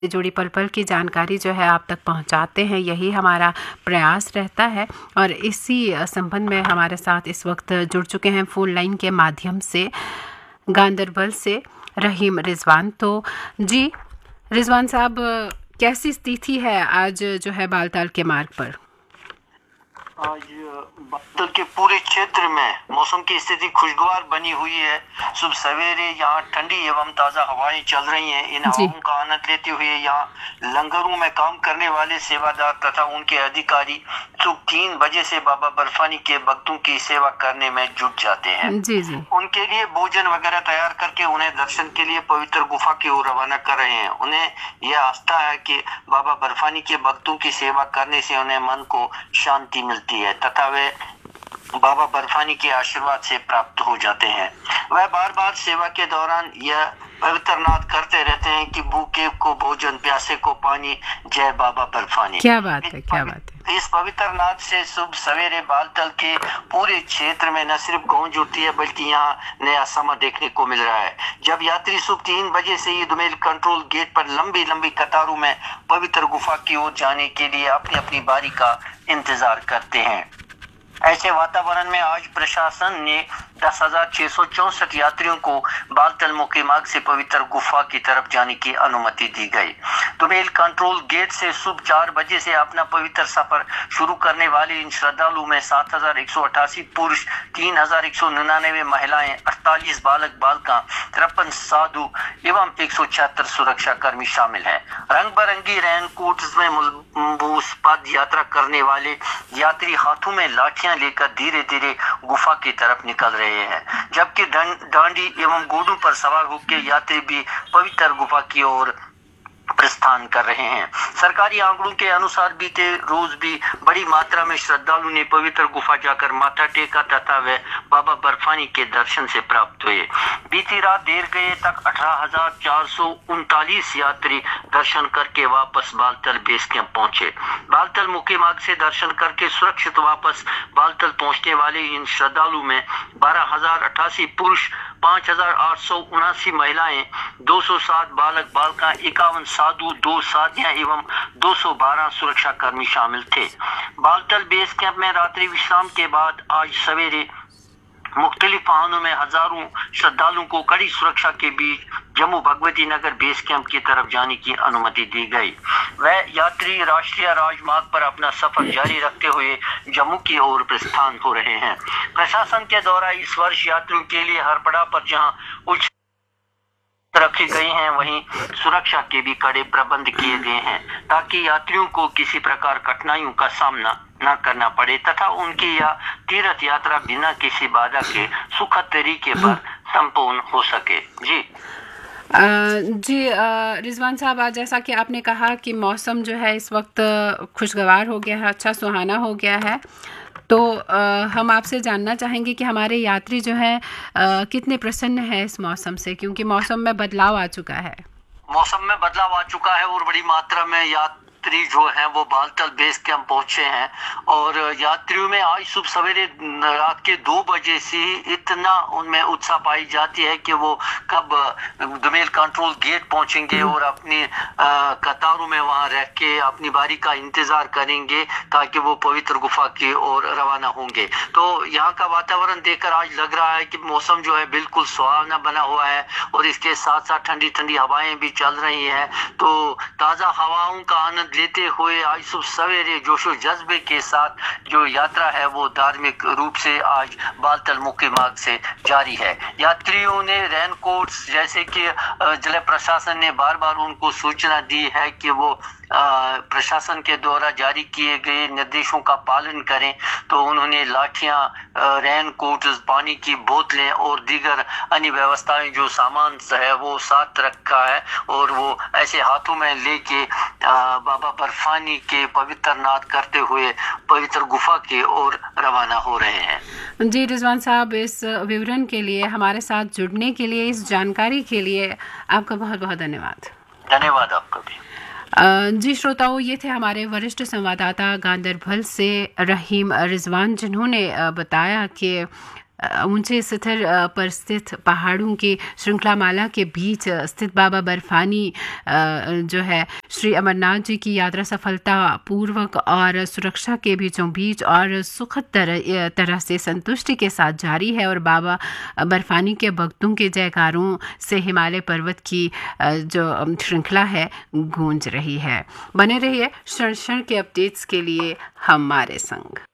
जुड़ी पल पल की जानकारी जो है आप तक पहुंचाते हैं, यही हमारा प्रयास रहता है। और इसी संबंध में हमारे साथ इस वक्त जुड़ चुके हैं फ़ोन लाइन के माध्यम से गांदरबल से रहीम रिजवान। तो जी रिजवान साहब, कैसी स्थिति है आज जो है बालताल के मार्ग पर? आज बादल के पूरे क्षेत्र में मौसम की स्थिति खुशगवार बनी हुई है। सुबह सवेरे यहाँ ठंडी एवं ताज़ा हवाएं चल रही हैं। इन हवाओं का आनंद लेते हुए यहाँ लंगरों में काम करने वाले सेवादार तथा उनके अधिकारी सुबह 3 बजे से बाबा बर्फानी के भक्तों की सेवा करने में जुट जाते हैं। जी जी। उनके लिए भोजन वगैरह तैयार करके उन्हें दर्शन के लिए पवित्र गुफा की ओर रवाना कर रहे हैं। उन्हें यह आस्था है कि बाबा बर्फानी के भक्तों की सेवा करने से उन्हें मन को शांति मिलती है तथा वे बाबा बर्फानी के आशीर्वाद से प्राप्त हो जाते हैं। वह बार बार सेवा के दौरान यह पवित्र नाद करते रहते हैं कि भूखे को भोजन, प्यासे को पानी, जय बाबा बर्फानी। क्या बात है, क्या बात है। इस पवित्र नाद से सुबह सवेरे बालतल के पूरे क्षेत्र में न सिर्फ गूंज उठती है बल्कि यहाँ नया समा देखने को मिल रहा है। जब यात्री सुबह 3 बजे से ही दुमेल कंट्रोल गेट पर लंबी लंबी कतारों में पवित्र गुफा की ओर जाने के लिए अपनी अपनी बारी का इंतजार करते हैं। ऐसे वातावरण में आज प्रशासन ने 10,664 यात्रियों को बालतल मुख्य मार्ग से पवित्र गुफा की तरफ जाने की अनुमति दी गई। दुमेल कंट्रोल गेट से सुबह 4 बजे से अपना पवित्र सफर शुरू करने वाले इन श्रद्धालुओं में 7,188 पुरुष, 3,199 महिलाएं, 48 बालक बालिका, 53 साधु एवं 176 सुरक्षा कर्मी शामिल हैं। रंग बिरंगी रेनकोट में मलबूस पद यात्रा करने वाले यात्री हाथों में लाठियां लेकर धीरे धीरे गुफा की तरफ निकल रहे हैं, जबकि डांडी एवं घोड़ों पर सवार होकर यात्री भी पवित्र गुफा की ओर प्रस्थान कर रहे हैं। सरकारी आंकड़ों के अनुसार बीते रोज भी बड़ी मात्रा में श्रद्धालु ने पवित्र गुफा जाकर माथा टेका तथा वे बाबा बर्फानी के दर्शन से प्राप्त हुए। बीती रात देर गए तक 18,439 यात्री दर्शन करके वापस बालतल बेस कैंप पहुंचे। बालतल मुख्य मार्ग से दर्शन करके सुरक्षित वापस बालतल पहुंचने वाले इन श्रद्धालु में 12,088 पुरुष, 5,879 महिलाएं, 207 बालक बालिका, 51 साधु, 2 साधियां एवं 212 सुरक्षा कर्मी शामिल थे। बालतल बेस कैंप में रात्रि विश्राम के बाद आज सवेरे मुख्तलिफ वाहनों में हजारों श्रद्धालुओं को कड़ी सुरक्षा के बीच जम्मू भगवती नगर बेस कैंप की तरफ जाने की अनुमति दी गई। वह यात्री राष्ट्रीय राजमार्ग पर अपना सफर जारी रखते हुए जम्मू की ओर प्रस्थान हो रहे हैं। प्रशासन के द्वारा इस वर्ष यात्रियों के लिए हर पड़ाव पर जहां उच्च रखी गई हैं, वहीं सुरक्षा के भी कड़े प्रबंध किए गए हैं ताकि यात्रियों को किसी प्रकार कठिनाइयों का सामना न करना पड़े तथा उनकी यह तीर्थ यात्रा बिना किसी बाधा के सुखद तरीके पर संपूर्ण हो सके। जी रिजवान साहब, आज जैसा कि आपने कहा कि मौसम जो है इस वक्त खुशगवार हो गया है, अच्छा सुहाना हो गया है, तो हम आपसे जानना चाहेंगे कि हमारे यात्री जो हैं कितने प्रसन्न हैं इस मौसम से, क्योंकि मौसम में बदलाव आ चुका है। मौसम में बदलाव आ चुका है और बड़ी मात्रा में यात्री जो हैं वो बालतल बेस कैंप पहुंचे हैं और यात्रियों में आज सुबह सवेरे रात के 2 बजे से ही इतना उनमें उत्साह पाई जाती है कि वो कब दुमेल कंट्रोल गेट पहुंचेंगे और अपनी कतारों में वहां रह के अपनी बारी का इंतजार करेंगे ताकि वो पवित्र गुफा की ओर रवाना होंगे। तो यहाँ का वातावरण देखकर आज लग रहा है कि मौसम जो है बिल्कुल सुहावना बना हुआ है और इसके साथ साथ ठंडी ठंडी हवाएं भी चल रही हैं। तो ताज़ा हवाओं का आनंद लेते हुए आज सुबह सवेरे जोशो जज्बे के साथ जो यात्रा है वो धार्मिक रूप से आज बालतल मुख्य मार्ग से जारी है। यात्रियों ने रेनकोट्स जैसे कि जिला प्रशासन ने बार बार उनको सूचना दी है कि वो प्रशासन के द्वारा जारी किए गए निर्देशों का पालन करें, तो उन्होंने लाठियां, रेनकोट, पानी की बोतलें और दीगर अन्य व्यवस्थाएं जो सामान है वो साथ रखा है और वो ऐसे हाथों में लेके बाबा बर्फानी के पवित्र नाद करते हुए पवित्र गुफा की ओर रवाना हो रहे हैं। जी रिजवान साहब, इस विवरण के लिए, हमारे साथ जुड़ने के लिए, इस जानकारी के लिए आपका बहुत बहुत धन्यवाद। धन्यवाद आपका भी। जी श्रोताओं, ये थे हमारे वरिष्ठ संवाददाता गांदरबल से रहीम रिजवान, जिन्होंने बताया कि ऊंचे शिखर पर स्थित पहाड़ों की श्रृंखला माला के बीच स्थित बाबा बर्फानी जो है श्री अमरनाथ जी की यात्रा सफलता पूर्वक और सुरक्षा के बीचों बीच और सुखद तरह से संतुष्टि के साथ जारी है और बाबा बर्फानी के भक्तों के जयकारों से हिमालय पर्वत की जो श्रृंखला है गूंज रही है। बने रहिए क्षण क्षण के अपडेट्स के लिए हमारे संग।